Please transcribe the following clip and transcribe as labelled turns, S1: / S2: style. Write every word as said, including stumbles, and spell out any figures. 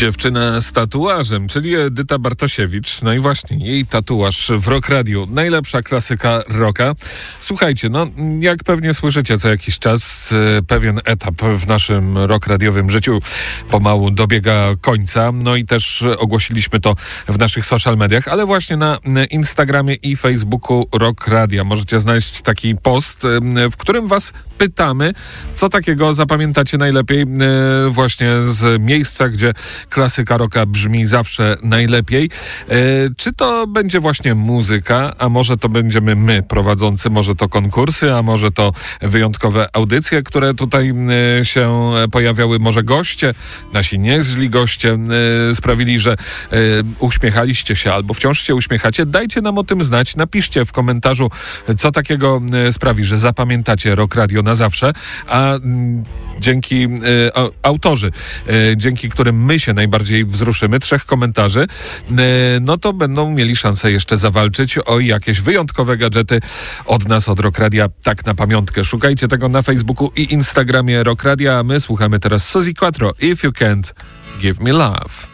S1: Dziewczyna z tatuażem, czyli Edyta Bartosiewicz. No i właśnie, jej tatuaż w Rock Radio. Najlepsza klasyka rocka. Słuchajcie, no jak pewnie słyszycie co jakiś czas, pewien etap w naszym rock radiowym życiu pomału dobiega końca. No i też ogłosiliśmy to w naszych social mediach, ale właśnie na Instagramie i Facebooku Rock Radia możecie znaleźć taki post, w którym was pytamy, co takiego zapamiętacie najlepiej właśnie z miejsca, gdzie klasyka rocka brzmi zawsze najlepiej. E, czy to będzie właśnie muzyka, a może to będziemy my prowadzący, może to konkursy, a może to wyjątkowe audycje, które tutaj e, się pojawiały, może goście, nasi niezli goście e, sprawili, że e, uśmiechaliście się albo wciąż się uśmiechacie. Dajcie nam o tym znać, napiszcie w komentarzu, co takiego e, sprawi, że zapamiętacie Rock Radio na zawsze, a m, dzięki e, autorzy, e, dzięki którym my się najbardziej wzruszymy, trzech komentarzy, e, no to będą mieli szansę jeszcze zawalczyć o jakieś wyjątkowe gadżety od nas, od Rock Radia, tak na pamiątkę. Szukajcie tego na Facebooku i Instagramie Rock Radia, a my słuchamy teraz Suzi Quatro, If You Can't Give Me Love.